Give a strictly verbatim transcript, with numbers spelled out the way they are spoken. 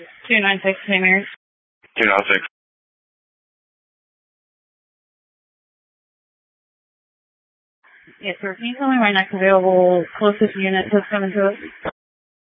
two nine six, Saint Mary's. two nine six. Yes, sir. Can you tell me my next available closest unit to come into us?